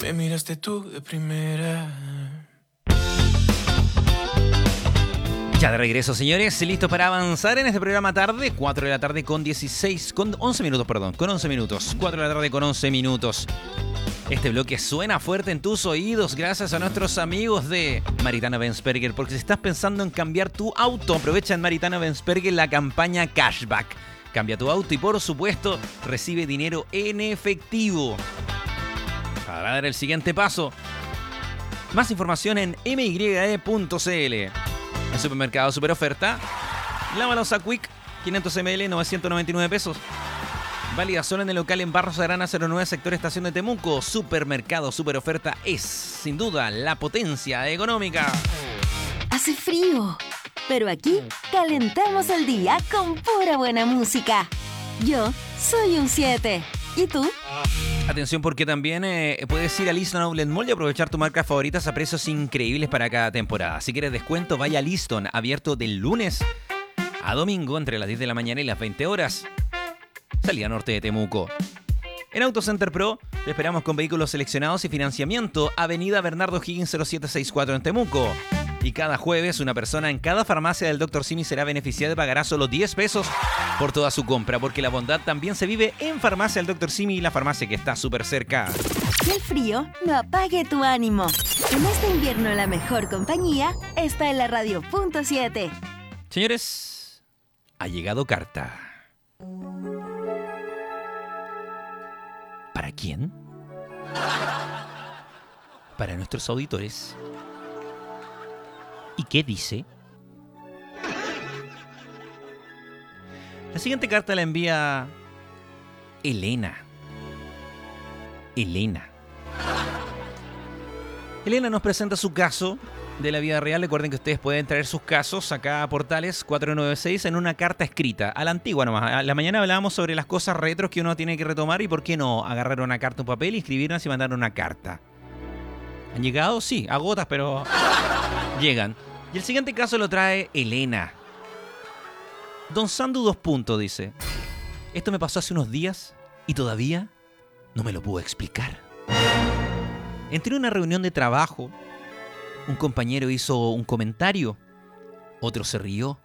Me miraste tú de primera. Ya de regreso, señores, listo para avanzar en este programa tarde, 4 de la tarde con 11 minutos, perdón, con 11 minutos, 4 de la tarde con 11 minutos. Este bloque suena fuerte en tus oídos gracias a nuestros amigos de Maritana Benzberger, porque si estás pensando en cambiar tu auto, aprovecha en Maritana Benzberger la campaña Cashback. Cambia tu auto y, por supuesto, recibe dinero en efectivo. Para dar el siguiente paso, más información en mye.cl. En Supermercado Super Oferta, la balosa Quick 500 ml, 999 pesos. Válida solo en el local en Barros Arana 09, sector Estación de Temuco. Supermercado Super Oferta es, sin duda, la potencia económica. Hace frío, pero aquí calentamos el día con pura buena música. Yo soy un 7. ¿Y tú? Atención, porque también puedes ir a Liston Outlet Mall y aprovechar tus marcas favoritas a precios increíbles para cada temporada. Si quieres descuento, vaya a Liston, abierto del lunes a domingo entre las 10 de la mañana y las 20 horas. Salida norte de Temuco. En Autocenter Pro te esperamos con vehículos seleccionados y financiamiento. Avenida Bernardo Higgins 0764 en Temuco. Y cada jueves una persona en cada farmacia del Dr. Simi será beneficiada y pagará solo 10 pesos por toda su compra, porque la bondad también se vive en Farmacia del Dr. Simi, la farmacia que está súper cerca. Que el frío no apague tu ánimo. En este invierno la mejor compañía está en la radio.7. Señores, ha llegado carta. ¿Para quién? Para nuestros auditores. ¿Y qué dice? La siguiente carta la envía Elena. Elena nos presenta su caso de la vida real. Recuerden que ustedes pueden traer sus casos acá a Portales 496 en una carta escrita, a la antigua nomás. A la mañana hablábamos sobre las cosas retros que uno tiene que retomar y por qué no agarrar una carta, un papel y escribirlas y mandar una carta. ¿Han llegado? Sí, a gotas, pero llegan. Y el siguiente caso lo trae Elena. Don Sandu 2 puntos dice: esto me pasó hace unos días y todavía no me lo puedo explicar. Entré en una reunión de trabajo. Un compañero hizo un comentario. Otro se rió.